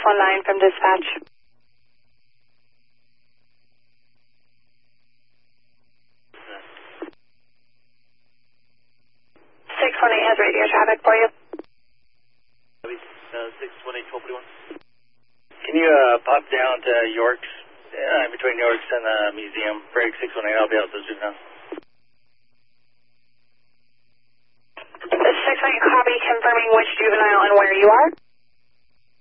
619 from dispatch. 618 has radio traffic for you. 618-1241. Can you pop down to York's, between York's and the museum, break 618, I'll be out to zoom now. 618 copy, confirming which juvenile and where you are.